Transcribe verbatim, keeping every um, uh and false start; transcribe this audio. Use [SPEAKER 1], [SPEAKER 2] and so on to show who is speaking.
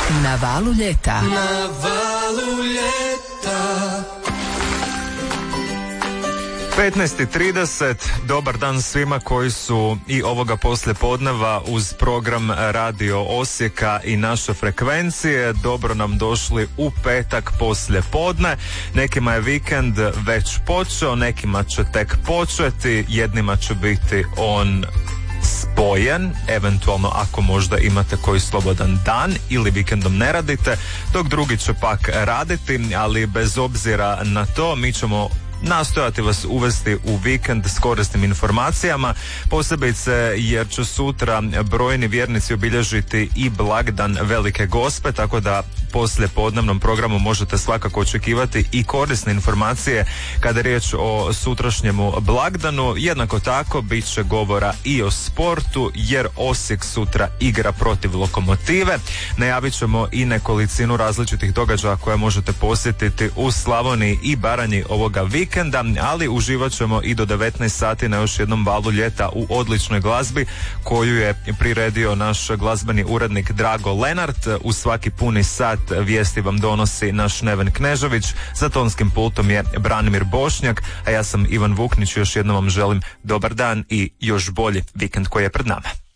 [SPEAKER 1] Na valu ljeta.
[SPEAKER 2] Na valu ljeta.
[SPEAKER 3] petnaest i trideset, dobar dan svima koji su i ovoga poslijepodneva uz program Radio Osijeka i naše frekvencije. Dobro nam došli u petak poslijepodne. Nekima je vikend već počeo, nekima će tek početi, jednima će biti on spojen, eventualno ako možda imate koji slobodan dan ili vikendom ne radite, dok drugi će pak raditi, ali bez obzira na to mi ćemo nastojati vas uvesti u vikend s korisnim informacijama, posebice jer će sutra brojni vjernici obilježiti i blagdan Velike Gospe, tako da poslije podnevnom programu možete svakako očekivati i korisne informacije kada je riječ o sutrašnjemu blagdanu. Jednako tako bit će govora i o sportu, jer Osijek sutra igra protiv Lokomotive. Najavit ćemo i nekolicinu različitih događaja koje možete posjetiti u Slavoniji i Baranji ovoga vikenda, ali uživat ćemo i do devetnaest sati na još jednom valu ljeta u odličnoj glazbi koju je priredio naš glazbeni urednik Drago Lenart. U svaki puni sat vijesti vam donosi naš Neven Knežević, za tonskim pultom je Branimir Bošnjak, a ja sam Ivan Vuknić. Još jednom vam želim dobar dan i još bolji vikend koji je pred nama.